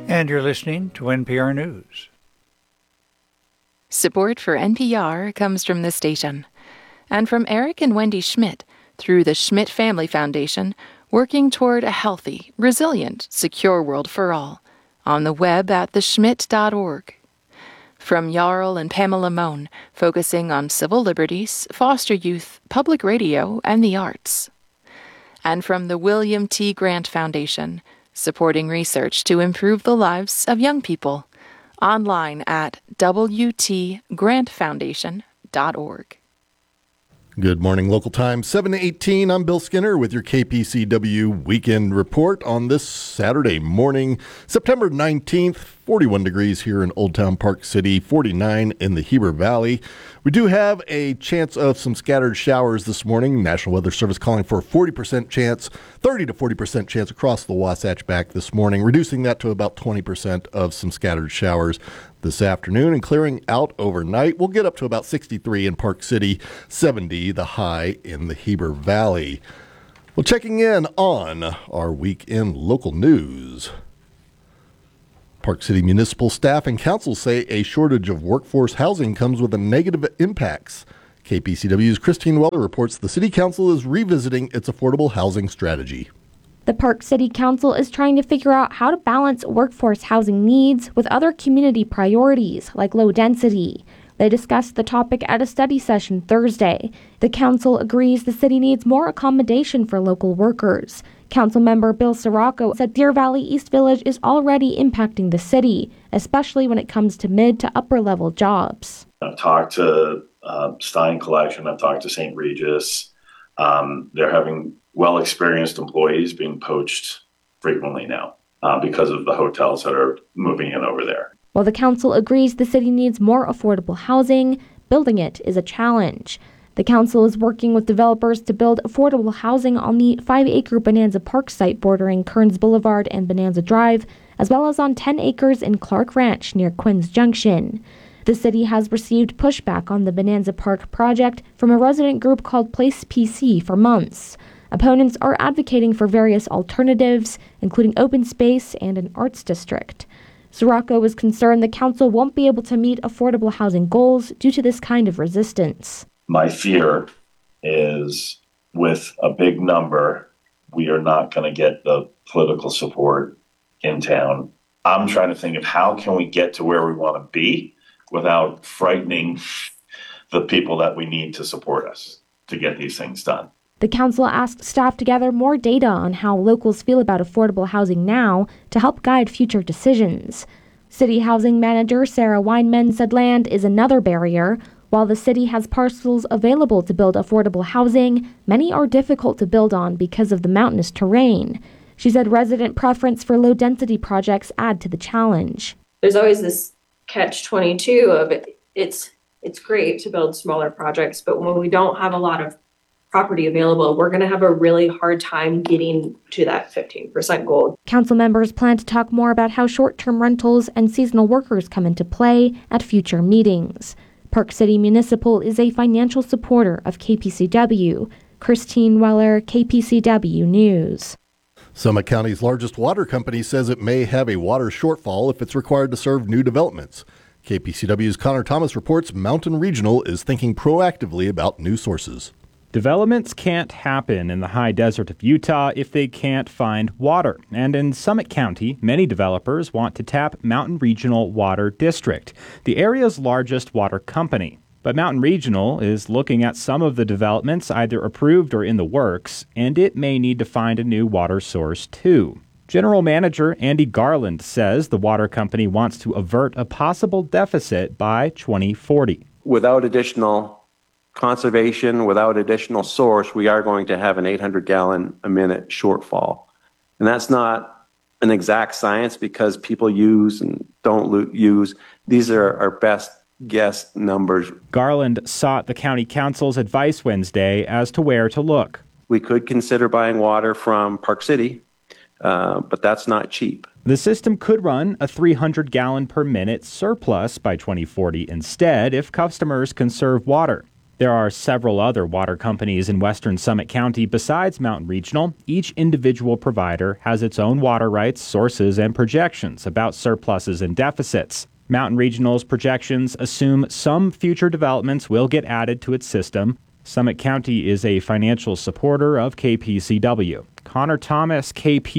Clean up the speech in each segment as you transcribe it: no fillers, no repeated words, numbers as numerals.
And you're listening to NPR News. Support for NPR comes from this station and from Eric and Wendy Schmidt through the Schmidt Family Foundation, working toward a healthy, resilient, secure world for all. On the web at theschmidt.org. From Jarl and Pamela Mohn, focusing on civil liberties, foster youth, public radio, and the arts. And from the William T. Grant Foundation, supporting research to improve the lives of young people. Online at wtgrantfoundation.org. Good morning, local time, 7:18. I'm Bill Skinner with your KPCW Weekend Report on this Saturday morning, September 19th, 41 degrees here in Old Town Park City, 49 in the Heber Valley. We do have a chance of some scattered showers this morning. National Weather Service calling for a 40% chance, 30 to 40% chance across the Wasatch back this morning, reducing that to about 20% of some scattered showers this afternoon and clearing out overnight. We'll get up to about 63 in Park City, 70 the high in the Heber Valley. Well, checking in on our weekend local news. Park City municipal staff and council say a shortage of workforce housing comes with a negative impacts. KPCW's Christine Weller reports the city council is revisiting its affordable housing strategy. The Park City Council is trying to figure out how to balance workforce housing needs with other community priorities like low density. They discussed the topic at a study session Thursday. The council agrees the city needs more accommodation for local workers. Councilmember Bill Sirocco said Deer Valley East Village is already impacting the city, especially when it comes to mid to upper level jobs. I've talked to Stein Collection, I've talked to St. Regis. They're having well-experienced employees being poached frequently now because of the hotels that are moving in over there. While the council agrees the city needs more affordable housing, building it is a challenge. The council is working with developers to build affordable housing on the 5-acre Bonanza Park site bordering Kearns Boulevard and Bonanza Drive, as well as on 10 acres in Clark Ranch near Quinns Junction. The city has received pushback on the Bonanza Park project from a resident group called Place PC for months. Opponents are advocating for various alternatives, including open space and an arts district. Sirocco is concerned the council won't be able to meet affordable housing goals due to this kind of resistance. My fear is with a big number, we are not going to get the political support in town. I'm trying to think of how can we get to where we want to be without frightening the people that we need to support us to get these things done. The council asked staff to gather more data on how locals feel about affordable housing now to help guide future decisions. City Housing Manager Sarah Weinman said land is another barrier. While the city has parcels available to build affordable housing, many are difficult to build on because of the mountainous terrain. She said resident preference for low-density projects add to the challenge. There's always this catch-22 of it's great to build smaller projects, but when we don't have a lot of property available, we're going to have a really hard time getting to that 15% goal. Council members plan to talk more about how short-term rentals and seasonal workers come into play at future meetings. Park City Municipal is a financial supporter of KPCW. Christine Weller, KPCW News. Summit County's largest water company says it may have a water shortfall if it's required to serve new developments. KPCW's Connor Thomas reports Mountain Regional is thinking proactively about new sources. Developments can't happen in the high desert of Utah if they can't find water. And in Summit County, many developers want to tap Mountain Regional Water District, the area's largest water company. But Mountain Regional is looking at some of the developments either approved or in the works, and it may need to find a new water source too. General Manager Andy Garland says the water company wants to avert a possible deficit by 2040. Without additional conservation, without additional source, we are going to have an 800 gallon a minute shortfall. And that's not an exact science because people use and don't use. These are our best guess numbers. Garland sought the county council's advice Wednesday as to where to look. We could consider buying water from Park City, but that's not cheap. The system could run a 300 gallon per minute surplus by 2040 instead if customers conserve water. There are several other water companies in western Summit County besides Mountain Regional. Each individual provider has its own water rights, sources, and projections about surpluses and deficits. Mountain Regional's projections assume some future developments will get added to its system. Summit County is a financial supporter of KPCW. Connor Thomas,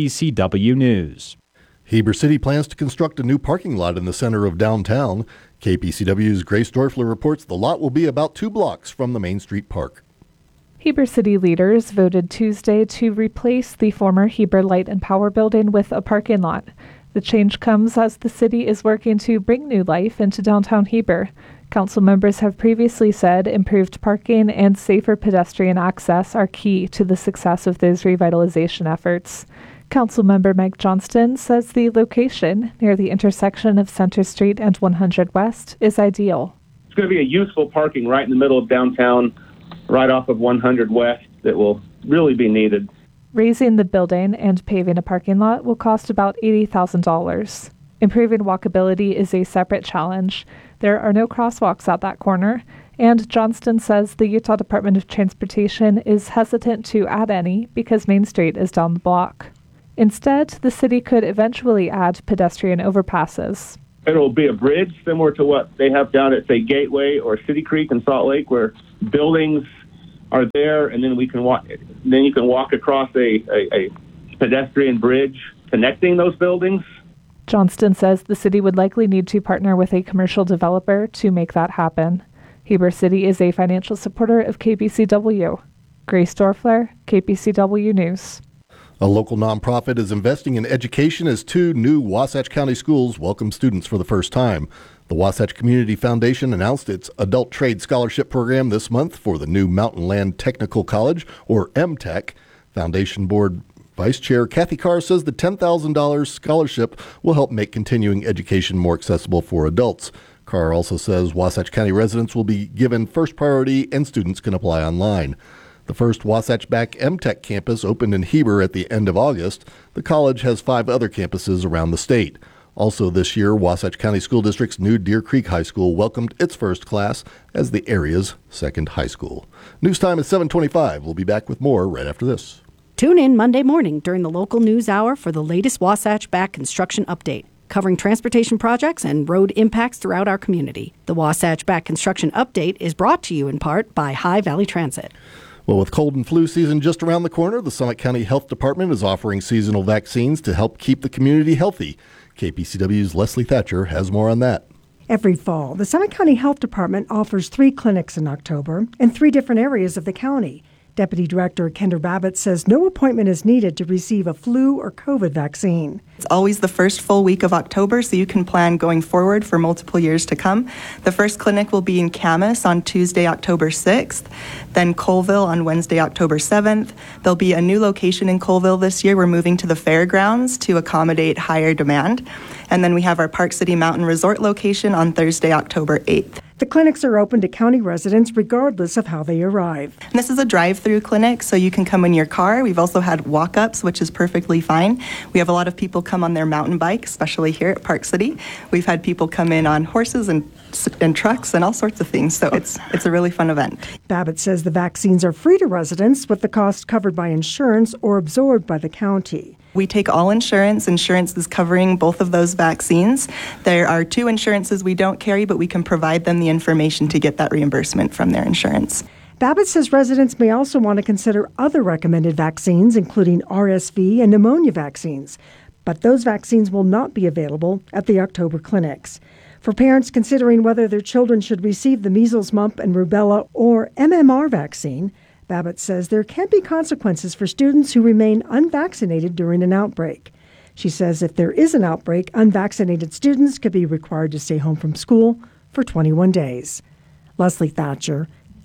KPCW News. Heber City plans to construct a new parking lot in the center of downtown. KPCW's Grace Dorfler reports the lot will be about 2 blocks from the Main Street Park. Heber City leaders voted Tuesday to replace the former Heber Light and Power building with a parking lot. The change comes as the city is working to bring new life into downtown Heber. Council members have previously said improved parking and safer pedestrian access are key to the success of those revitalization efforts. Councilmember Mike Johnston says the location near the intersection of Center Street and 100 West is ideal. It's going to be a useful parking right in the middle of downtown, right off of 100 West, that will really be needed. Raising the building and paving a parking lot will cost about $80,000. Improving walkability is a separate challenge. There are no crosswalks at that corner, and Johnston says the Utah Department of Transportation is hesitant to add any because Main Street is down the block. Instead, the city could eventually add pedestrian overpasses. It'll be a bridge similar to what they have down at, say, Gateway or City Creek in Salt Lake, where buildings are there, and then we can walk. Then you can walk across a pedestrian bridge connecting those buildings. Johnston says the city would likely need to partner with a commercial developer to make that happen. Heber City is a financial supporter of KPCW. Grace Dorfler, KPCW News. A local nonprofit is investing in education as 2 new Wasatch County schools welcome students for the first time. The Wasatch Community Foundation announced its Adult Trade Scholarship Program this month for the new Mountain Land Technical College, or MTech. Foundation Board Vice Chair Kathy Carr says the $10,000 scholarship will help make continuing education more accessible for adults. Carr also says Wasatch County residents will be given first priority and students can apply online. The first Wasatch-backed MTech campus opened in Heber at the end of August. The college has 5 other campuses around the state. Also this year, Wasatch County School District's new Deer Creek High School welcomed its first class as the area's second high school. News time is 7:25. We'll be back with more right after this. Tune in Monday morning during the local news hour for the latest Wasatch-backed construction update, covering transportation projects and road impacts throughout our community. The Wasatch-backed construction update is brought to you in part by High Valley Transit. Well, with cold and flu season just around the corner, the Summit County Health Department is offering seasonal vaccines to help keep the community healthy. KPCW's Leslie Thatcher has more on that. Every fall, the Summit County Health Department offers 3 clinics in October in 3 different areas of the county. Deputy Director Kendra Babbitt says no appointment is needed to receive a flu or COVID vaccine. It's always the first full week of October, so you can plan going forward for multiple years to come. The first clinic will be in Camas on Tuesday, October 6th, then Colville on Wednesday, October 7th. There'll be a new location in Colville this year. We're moving to the fairgrounds to accommodate higher demand. And then we have our Park City Mountain Resort location on Thursday, October 8th. The clinics are open to county residents regardless of how they arrive. And this is a drive-through clinic, so you can come in your car. We've also had walk-ups, which is perfectly fine. We have a lot of people come on their mountain bike, especially here at Park City. We've had people come in on horses and trucks and all sorts of things, so it's a really fun event. Babbitt says the vaccines are free to residents with the cost covered by insurance or absorbed by the county. We take all insurance. Insurance is covering both of those vaccines. There are 2 insurances we don't carry, but we can provide them the information to get that reimbursement from their insurance. Babbitt says residents may also want to consider other recommended vaccines, including RSV and pneumonia vaccines. But those vaccines will not be available at the October clinics. For parents considering whether their children should receive the measles, mumps, and rubella or MMR vaccine, Babbitt says there can be consequences for students who remain unvaccinated during an outbreak. She says if there is an outbreak, unvaccinated students could be required to stay home from school for 21 days. Leslie Thatcher,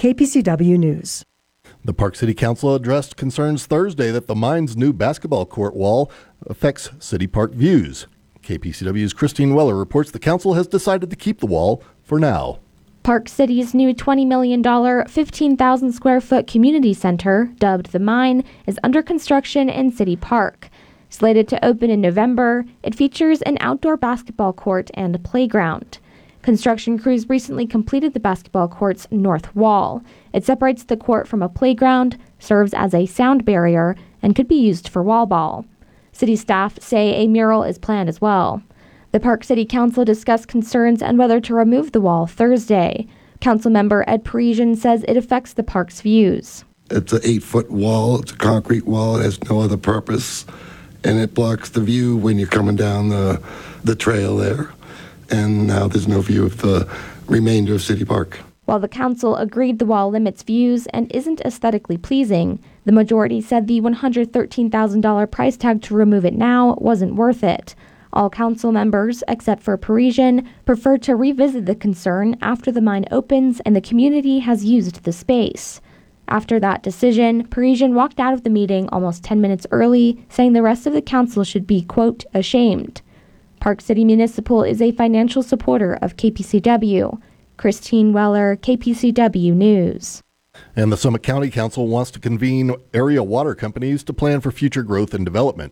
KPCW News. The Park City Council addressed concerns Thursday that the mine's new basketball court wall affects city park views. KPCW's Christine Weller reports the council has decided to keep the wall for now. Park City's new $20 million, 15,000 square foot community center, dubbed The Mine, is under construction in City Park. Slated to open in November, it features an outdoor basketball court and playground. Construction crews recently completed the basketball court's north wall. It separates the court from a playground, serves as a sound barrier, and could be used for wall ball. City staff say a mural is planned as well. The Park City Council discussed concerns and whether to remove the wall Thursday. Councilmember Ed Parisian says it affects the park's views. It's an 8-foot wall. It's a concrete wall. It has no other purpose, and it blocks the view when you're coming down the trail there. And now there's no view of the remainder of City Park. While the council agreed the wall limits views and isn't aesthetically pleasing, the majority said the $113,000 price tag to remove it now wasn't worth it. All council members, except for Parisian, prefer to revisit the concern after the mine opens and the community has used the space. After that decision, Parisian walked out of the meeting almost 10 minutes early, saying the rest of the council should be, quote, ashamed. Park City Municipal is a financial supporter of KPCW. Christine Weller, KPCW News. And the Summit County Council wants to convene area water companies to plan for future growth and development.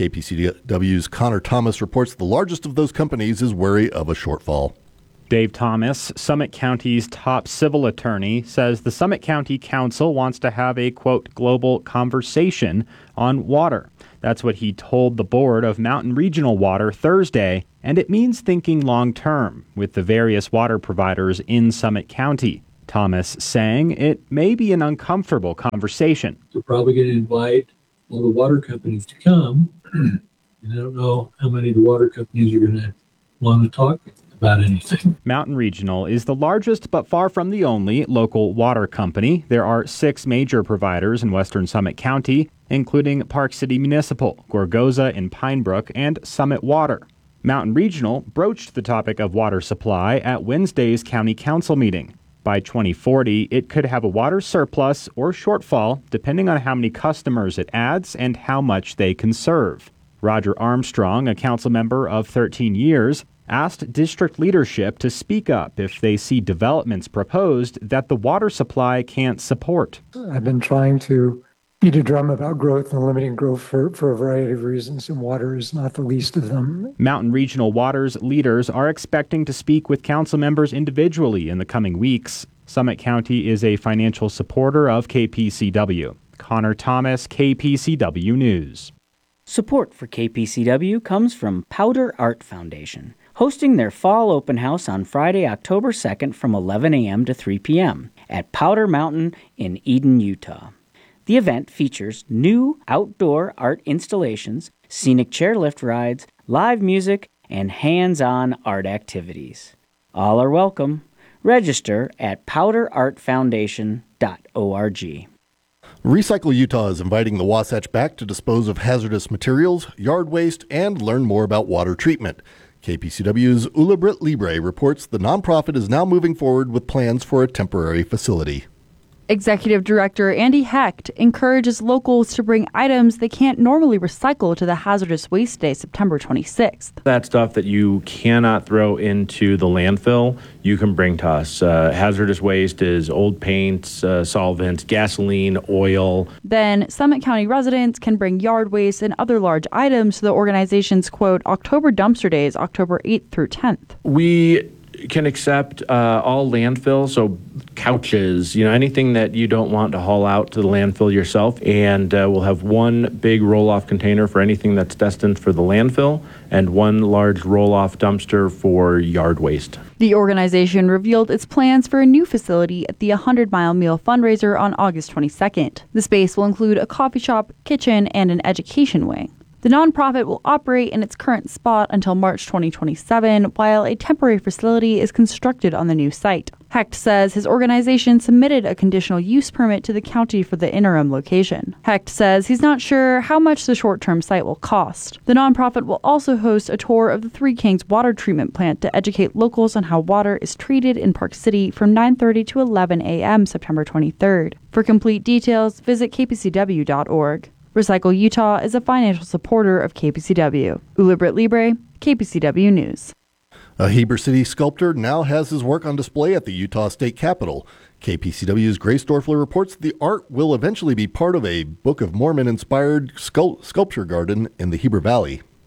KPCW's Connor Thomas reports the largest of those companies is wary of a shortfall. Dave Thomas, Summit County's top civil attorney, says the Summit County Council wants to have a, quote, global conversation on water. That's what he told the board of Mountain Regional Water Thursday, and it means thinking long-term with the various water providers in Summit County. Thomas saying it may be an uncomfortable conversation. They're probably going to invite all the water companies to come, and I don't know how many of the water companies are going to want to talk about anything. Mountain Regional is the largest but far from the only local water company. There are 6 major providers in western Summit County, including Park City Municipal, Gorgoza in Pine Brook, and Summit Water. Mountain Regional broached the topic of water supply at Wednesday's county council meeting. By 2040, it could have a water surplus or shortfall, depending on how many customers it adds and how much they can serve. Roger Armstrong, a council member of 13 years, asked district leadership to speak up if they see developments proposed that the water supply can't support. I've been trying to beat a drum about growth and limiting growth for a variety of reasons, and water is not the least of them. Mountain Regional Water's leaders are expecting to speak with council members individually in the coming weeks. Summit County is a financial supporter of KPCW. Connor Thomas, KPCW News. Support for KPCW comes from Powder Art Foundation, hosting their fall open house on Friday, October 2nd from 11 a.m. to 3 p.m. at Powder Mountain in Eden, Utah. The event features new outdoor art installations, scenic chairlift rides, live music, and hands-on art activities. All are welcome. Register at powderartfoundation.org. Recycle Utah is inviting the Wasatch back to dispose of hazardous materials, yard waste, and learn more about water treatment. KPCW's Ulibrit Libre reports the nonprofit is now moving forward with plans for a temporary facility. Executive Director Andy Hecht encourages locals to bring items they can't normally recycle to the Hazardous Waste Day, September 26th. That stuff that you cannot throw into the landfill, you can bring to us. Hazardous waste is old paints, solvents, gasoline, oil. Then Summit County residents can bring yard waste and other large items to the organization's, quote, October Dumpster Days, October 8th through 10th. We can accept all landfill, so couches, anything that you don't want to haul out to the landfill yourself. And we'll have one big roll-off container for anything that's destined for the landfill and one large roll-off dumpster for yard waste. The organization revealed its plans for a new facility at the 100 Mile Meal fundraiser on August 22nd. The space will include a coffee shop, kitchen, and an education wing. The nonprofit will operate in its current spot until March 2027, while a temporary facility is constructed on the new site. Hecht says his organization submitted a conditional use permit to the county for the interim location. Hecht says he's not sure how much the short-term site will cost. The nonprofit will also host a tour of the Three Kings water treatment plant to educate locals on how water is treated in Park City from 9:30 to 11 a.m. September 23rd. For complete details, visit kpcw.org. Recycle Utah is a financial supporter of KPCW. Ulibrit Libre, KPCW News. A Heber City sculptor now has his work on display at the Utah State Capitol. KPCW's Grace Dorfler reports the art will eventually be part of a Book of Mormon-inspired sculpture garden in the Heber Valley.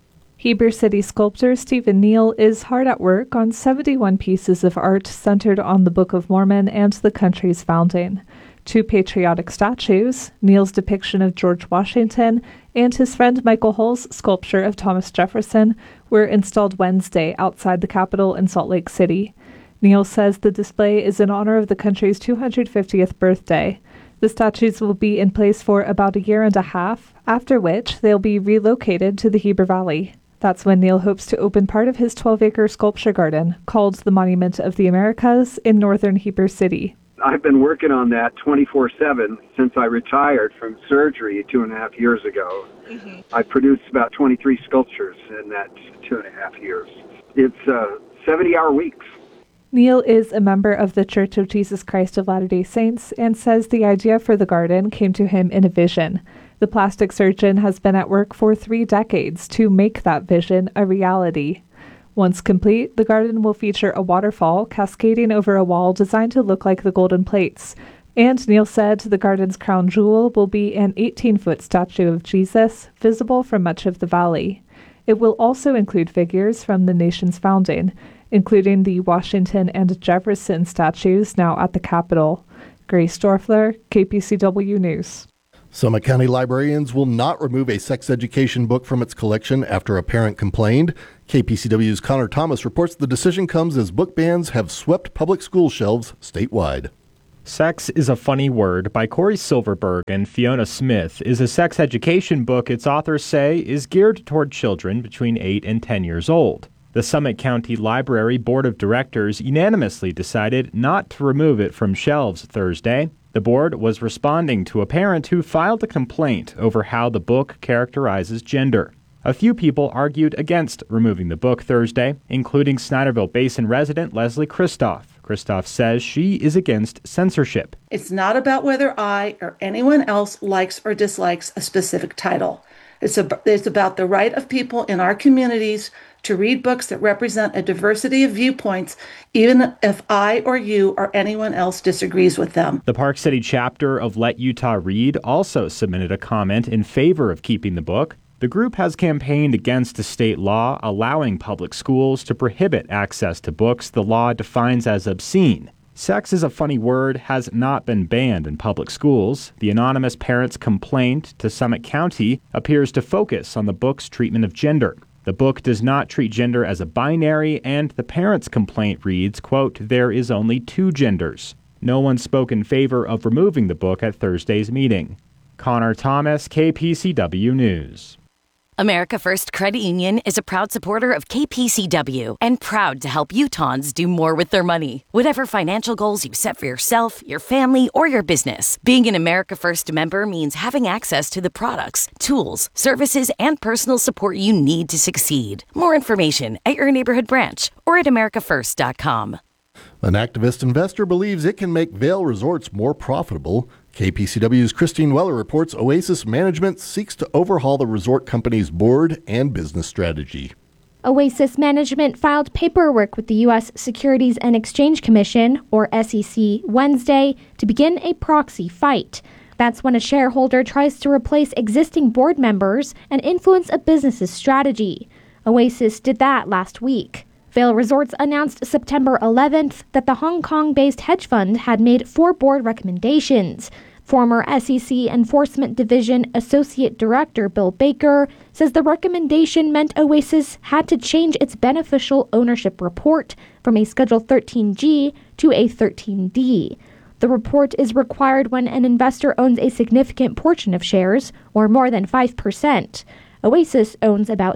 Heber City sculptor Stephen Neal is hard at work on 71 pieces of art centered on the Book of Mormon and the country's founding. 2 patriotic statues, Neal's depiction of George Washington and his friend Michael Hull's sculpture of Thomas Jefferson, were installed Wednesday outside the Capitol in Salt Lake City. Neal says the display is in honor of the country's 250th birthday. The statues will be in place for about a year and a half, after which they'll be relocated to the Heber Valley. That's when Neal hopes to open part of his 12-acre sculpture garden, called the Monument of the Americas, in northern Heber City. I've been working on that 24/7 since I retired from surgery 2.5 years ago. I produced about 23 sculptures in that 2.5 years. It's 70-hour weeks. Neal is a member of the Church of Jesus Christ of Latter-day Saints and says the idea for the garden came to him in a vision. The plastic surgeon has been at work for 3 decades to make that vision a reality. Once complete, the garden will feature a waterfall cascading over a wall designed to look like the golden plates. And Neal said the garden's crown jewel will be an 18-foot statue of Jesus, visible from much of the valley. It will also include figures from the nation's founding, including the Washington and Jefferson statues now at the Capitol. Grace Dorfler, KPCW News. Summit County librarians will not remove a sex education book from its collection after a parent complained. KPCW's Connor Thomas reports the decision comes as book bans have swept public school shelves statewide. Sex is a Funny Word by Corey Silverberg and Fiona Smith is a sex education book its authors say is geared toward children between 8 and 10 years old. The Summit County Library Board of Directors unanimously decided not to remove it from shelves Thursday. The board was responding to a parent who filed a complaint over how the book characterizes gender. A few people argued against removing the book Thursday, including Snyderville Basin resident Leslie Kristoff. Kristoff says she is against censorship. It's not about whether I or anyone else likes or dislikes a specific title. It's about the right of people in our communities to read books that represent a diversity of viewpoints, even if I or you or anyone else disagrees with them. The Park City chapter of Let Utah Read also submitted a comment in favor of keeping the book. The group has campaigned against a state law allowing public schools to prohibit access to books the law defines as obscene. Sex is a Funny Word has not been banned in public schools. The anonymous parent's complaint to Summit County appears to focus on the book's treatment of gender. The book does not treat gender as a binary, and the parent's complaint reads, quote, "There is only 2 genders." No one spoke in favor of removing the book at Thursday's meeting. Connor Thomas, KPCW News. America First Credit Union is a proud supporter of KPCW and proud to help Utahns do more with their money. Whatever financial goals you set for yourself, your family, or your business, being an America First member means having access to the products, tools, services, and personal support you need to succeed. More information at your neighborhood branch or at americafirst.com. An activist investor believes it can make Vail Resorts more profitable. KPCW's Christine Weller reports Oasis Management seeks to overhaul the resort company's board and business strategy. Oasis Management filed paperwork with the U.S. Securities and Exchange Commission, or SEC, Wednesday to begin a proxy fight. That's when a shareholder tries to replace existing board members and influence a business's strategy. Oasis did that last week. Vail Resorts announced September 11th that the Hong Kong-based hedge fund had made 4 board recommendations. Former SEC Enforcement Division Associate Director Bill Baker says the recommendation meant Oasis had to change its beneficial ownership report from a Schedule 13G to a 13D. The report is required when an investor owns a significant portion of shares, or more than 5%. Oasis owns about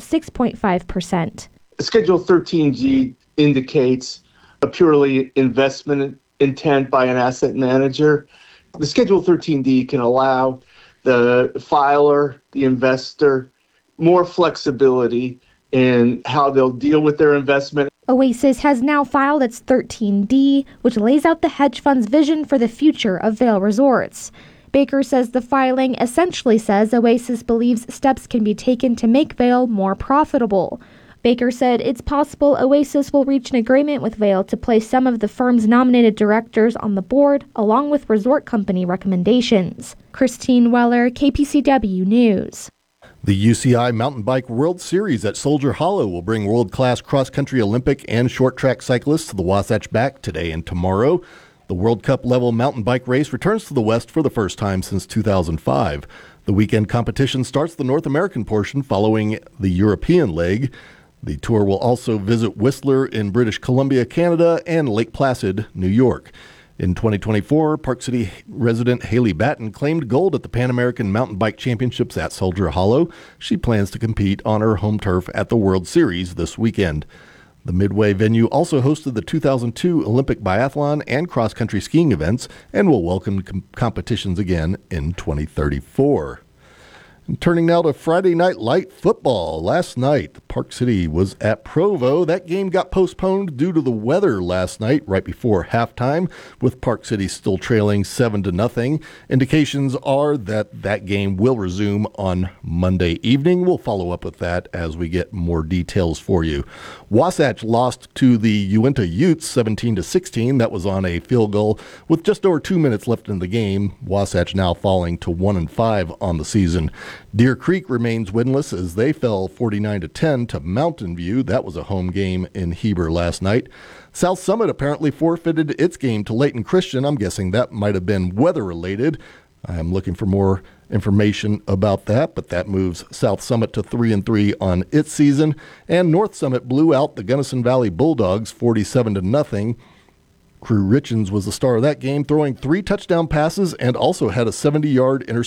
6.5%. Schedule 13G indicates a purely investment intent by an asset manager. The Schedule 13D can allow the filer, the investor, more flexibility in how they'll deal with their investment. Oasis has now filed its 13D, which lays out the hedge fund's vision for the future of Vail Resorts. Baker says the filing essentially says Oasis believes steps can be taken to make Vail more profitable. Baker said it's possible Oasis will reach an agreement with Vail to place some of the firm's nominated directors on the board, along with resort company recommendations. Christine Weller, KPCW News. The UCI Mountain Bike World Series at Soldier Hollow will bring world-class cross-country Olympic and short-track cyclists to the Wasatch Back today and tomorrow. The World Cup level mountain bike race returns to the West for the first time since 2005. The weekend competition starts the North American portion following the European leg. The tour will also visit Whistler in British Columbia, Canada, and Lake Placid, New York. In 2024, Park City resident Haley Batten claimed gold at the Pan American Mountain Bike Championships at Soldier Hollow. She plans to compete on her home turf at the World Series this weekend. The Midway venue also hosted the 2002 Olympic biathlon and cross-country skiing events and will welcome competitions again in 2034. And turning now to Friday Night Light football. Last night, Park City was at Provo. That game got postponed due to the weather last night, right before halftime, with Park City still trailing 7-0. Indications are that that game will resume on Monday evening. We'll follow up with that as we get more details for you. Wasatch lost to the Uinta Utes 17-16. That was on a field goal with just over 2 minutes left in the game. Wasatch now falling to 1-5 on the season. Deer Creek remains winless as they fell 49-10 to Mountain View. That was a home game in Heber last night. South Summit apparently forfeited its game to Layton Christian. I'm guessing that might have been weather-related. I'm looking for more information about that, but that moves South Summit to 3-3 on its season. And North Summit blew out the Gunnison Valley Bulldogs 47-0. Crew Richens was the star of that game, throwing 3 touchdown passes and also had a 70-yard interception